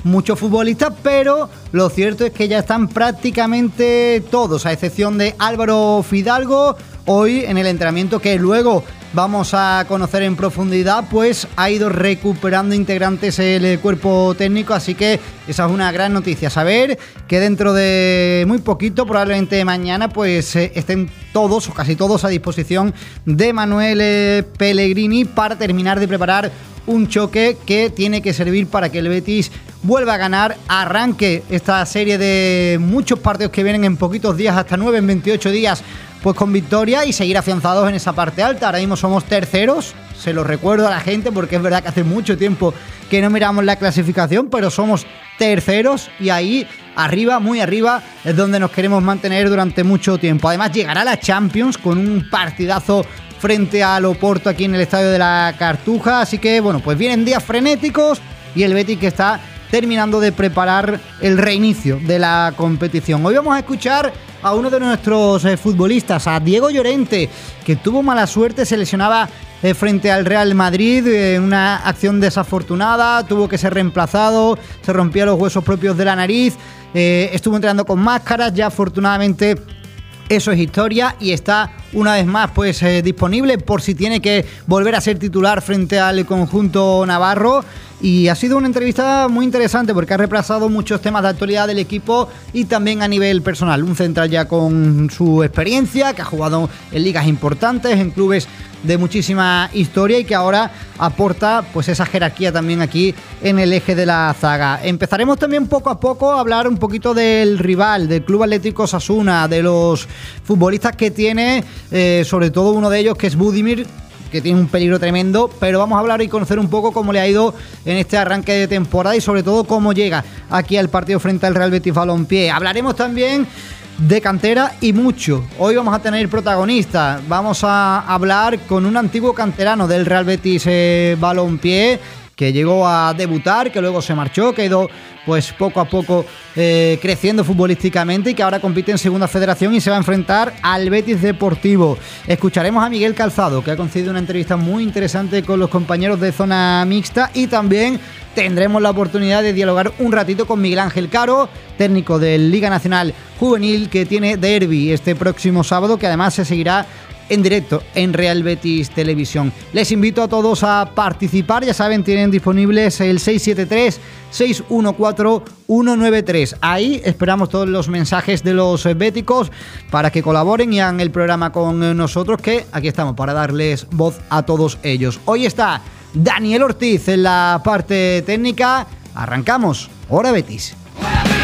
muchos futbolistas, pero lo cierto es que ya están prácticamente todos, a excepción de Álvaro Fidalgo. Hoy en el entrenamiento que luego vamos a conocer en profundidad, pues ha ido recuperando integrantes el cuerpo técnico, así que esa es una gran noticia. Saber que dentro de muy poquito, probablemente mañana, pues estén todos o casi todos a disposición de Manuel Pellegrini para terminar de preparar un choque que tiene que servir para que el Betis vuelva a ganar, arranque esta serie de muchos partidos que vienen en poquitos días, hasta 9 en 28 días, pues con victoria y seguir afianzados en esa parte alta. Ahora mismo somos terceros, se lo recuerdo a la gente porque es verdad que hace mucho tiempo que no miramos la clasificación, pero somos terceros y ahí arriba, muy arriba, es donde nos queremos mantener durante mucho tiempo. Además llegará la Champions con un partidazo frente al Oporto aquí en el Estadio de la Cartuja, así que bueno, pues vienen días frenéticos y el Betis que está terminando de preparar el reinicio de la competición. Hoy vamos a escuchar a uno de nuestros futbolistas, a Diego Llorente, que tuvo mala suerte, se lesionaba frente al Real Madrid en una acción desafortunada, tuvo que ser reemplazado, se rompía los huesos propios de la nariz, estuvo entrenando con máscaras, ya afortunadamente eso es historia y está una vez más pues disponible por si tiene que volver a ser titular frente al conjunto navarro. Y ha sido una entrevista muy interesante porque ha repasado muchos temas de actualidad del equipo y también a nivel personal. Un central ya con su experiencia, que ha jugado en ligas importantes, en clubes de muchísima historia y que ahora aporta pues esa jerarquía también aquí en el eje de la zaga. Empezaremos también poco a poco a hablar un poquito del rival, del Club Atlético Osasuna, de los futbolistas que tiene, sobre todo uno de ellos que es Budimir, que tiene un peligro tremendo, pero vamos a hablar y conocer un poco cómo le ha ido en este arranque de temporada y sobre todo cómo llega aquí al partido frente al Real Betis Balompié. Hablaremos también de cantera y mucho. Hoy vamos a tener protagonista. Vamos a hablar con un antiguo canterano del Real Betis Balompié, que llegó a debutar, que luego se marchó, que ha ido pues poco a poco creciendo futbolísticamente y que ahora compite en Segunda Federación y se va a enfrentar al Betis Deportivo. Escucharemos a Miguel Calzado, que ha concedido una entrevista muy interesante con los compañeros de Zona Mixta, y también tendremos la oportunidad de dialogar un ratito con Miguel Ángel Caro, técnico del Liga Nacional Juvenil, que tiene derbi este próximo sábado, que además se seguirá en directo en Real Betis Televisión. Les invito a todos a participar, ya saben, tienen disponibles el 673-614-193. Ahí esperamos todos los mensajes de los béticos para que colaboren y hagan el programa con nosotros, que aquí estamos para darles voz a todos ellos. Hoy está Daniel Ortiz en la parte técnica. Arrancamos, Hora Betis.